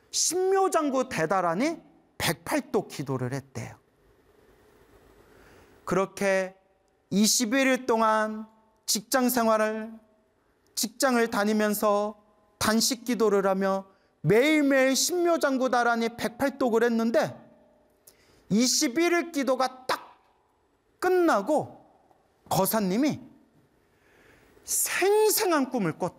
신묘장구 대다라니 108도 기도를 했대요. 그렇게 21일 동안 직장을 다니면서 단식 기도를 하며 매일매일 신묘장구 다라니 108독을 했는데 21일 기도가 딱 끝나고 거사님이 생생한 꿈을 꿨대요.